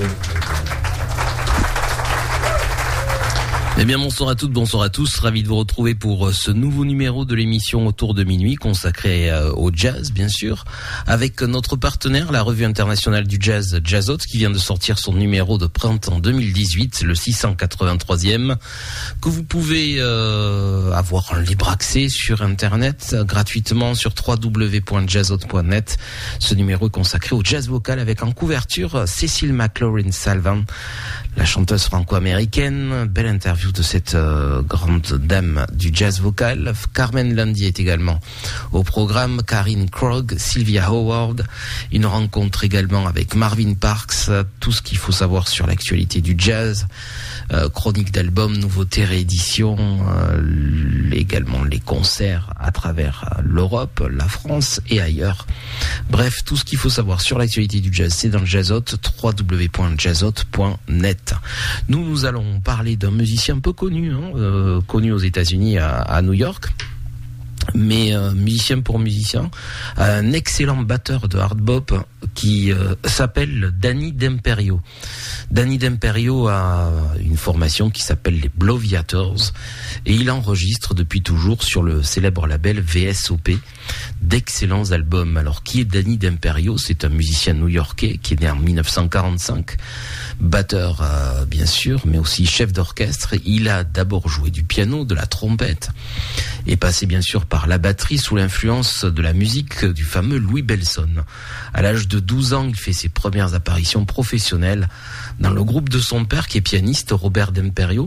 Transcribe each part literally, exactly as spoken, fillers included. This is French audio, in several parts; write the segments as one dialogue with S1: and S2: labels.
S1: Eh bien, bonsoir à toutes, bonsoir à tous. Ravi de vous retrouver pour ce nouveau numéro de l'émission Autour de minuit, consacré au jazz, bien sûr, avec notre partenaire, la revue internationale du jazz, Jazzot, qui vient de sortir son numéro de printemps deux mille dix-huit, le six cent quatre-vingt-troisième, que vous pouvez euh, avoir en libre accès sur Internet, gratuitement sur w w w point jazzot point net. Ce numéro est consacré au jazz vocal avec en couverture Cecil McLaurin-Salvant, la chanteuse franco-américaine. Belle interview de cette euh, grande dame du jazz vocal. Carmen Lundy est également au programme, Karine Krog, Sylvia Howard, une rencontre également avec Marvin Parks, tout ce qu'il faut savoir sur l'actualité du jazz, euh, chronique d'albums, nouveautés, rééditions, euh, également les concerts à travers l'Europe, la France et ailleurs. Bref, tout ce qu'il faut savoir sur l'actualité du jazz, c'est dans le Jazzot, w w w point jazzot point net. Nous, nous allons parler d'un musicien un peu connu, hein, euh, connu aux États-Unis, à, à New York, mais euh, musicien pour musicien, un excellent batteur de hard bop qui euh, s'appelle Danny D'Imperio. Danny D'Imperio a une formation qui s'appelle les Bloviators et il enregistre depuis toujours sur le célèbre label V S O P d'excellents albums. Alors, qui est Danny D'Imperio? C'est un musicien new-yorkais qui est né en mille neuf cent quarante-cinq, batteur euh, bien sûr, mais aussi chef d'orchestre. Il a d'abord joué du piano, de la trompette et passé bien sûr par la batterie sous l'influence de la musique du fameux Louis Bellson. À l'âge de douze ans, il fait ses premières apparitions professionnelles dans le groupe de son père qui est pianiste, Robert D'Imperio.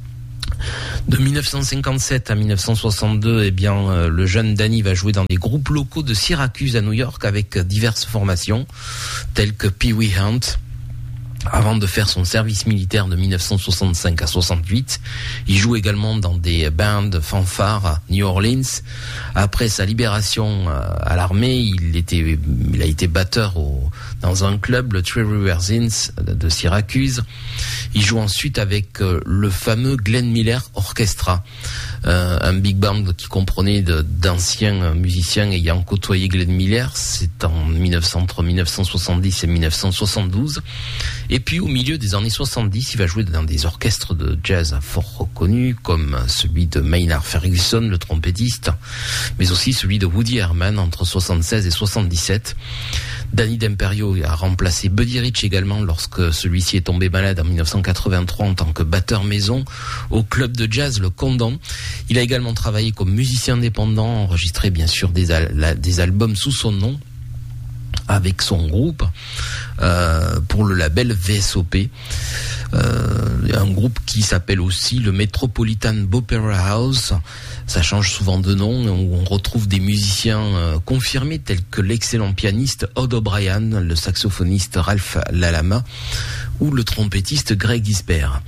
S1: De mille neuf cent cinquante-sept à mille neuf cent soixante-deux, eh bien, euh, le jeune Danny va jouer dans des groupes locaux de Syracuse à New York avec diverses formations telles que Pee Wee Hunt, avant de faire son service militaire de mille neuf cent soixante-cinq à soixante-huit. Il joue également dans des bands fanfares à New Orleans. Après sa libération à l'armée, il était, il a été batteur au, dans un club, le Three Rivers Inns de Syracuse. Il joue ensuite avec le fameux Glenn Miller Orchestra, euh, un big band qui comprenait de, d'anciens musiciens ayant côtoyé Glenn Miller. C'est en mille neuf cents, entre mille neuf cent soixante-dix et mille neuf cent soixante-douze. Et puis au milieu des années soixante-dix, il va jouer dans des orchestres de jazz fort reconnus, comme celui de Maynard Ferguson, le trompettiste, mais aussi celui de Woody Herman entre soixante-seize et soixante-dix-sept. Danny D'Imperio a remplacé Buddy Rich également lorsque celui-ci est tombé malade en mille neuf cent quatre-vingt-trois en tant que batteur maison au club de jazz Le Condon. Il a également travaillé comme musicien indépendant, enregistré bien sûr des, al- des albums sous son nom avec son groupe euh, pour le label V S O P, euh, un groupe qui s'appelle aussi le Metropolitan Opera House. Ça change souvent de nom, où on retrouve des musiciens euh, confirmés tels que l'excellent pianiste Odd O'Brien, le saxophoniste Ralph Lalama ou le trompettiste Greg Gisbert.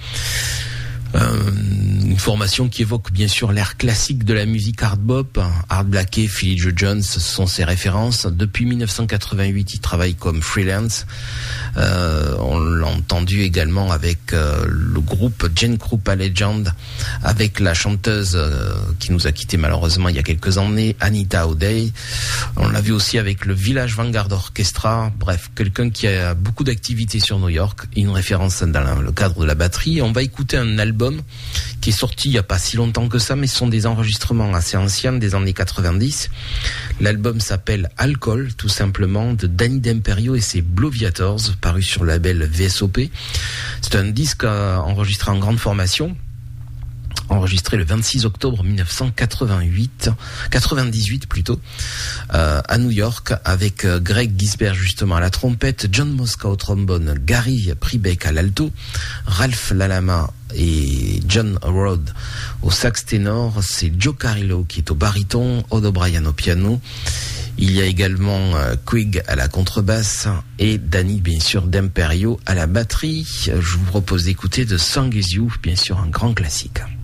S1: Euh, une formation qui évoque bien sûr l'ère classique de la musique hard bop. Art Blakey, Philly Joe Jones sont ses références. Depuis mille neuf cent quatre-vingt-huit, il travaille comme freelance. Euh, on l'a entendu également avec euh, le groupe Gene Krupa Legend, avec la chanteuse euh, qui nous a quitté malheureusement il y a quelques années, Anita O'Day. On l'a vu aussi avec le Village Vanguard Orchestra. Bref, quelqu'un qui a beaucoup d'activités sur New York, une référence dans le cadre de la batterie. On va écouter un album qui est sorti il n'y a pas si longtemps que ça, mais ce sont des enregistrements assez anciens des années quatre-vingt-dix. L'album s'appelle Alcool, tout simplement, de Danny D'Imperio et ses Bloviators, paru sur le label V S O P. C'est un disque enregistré en grande formation, enregistré le vingt-six octobre mille neuf cent quatre-vingt-huit, quatre-vingt-dix-huit plutôt, euh, à New York, avec euh, Greg Gisbert justement à la trompette, John Mosca au trombone, Gary Pribeck à l'alto, Ralph Lalama et John Rod au sax ténor, c'est Joe Carrillo qui est au baryton, Odd O'Brien au piano. Il y a également euh, Quig à la contrebasse et Danny bien sûr D'Imperio à la batterie. Je vous propose d'écouter The Song Is You, bien sûr un grand classique.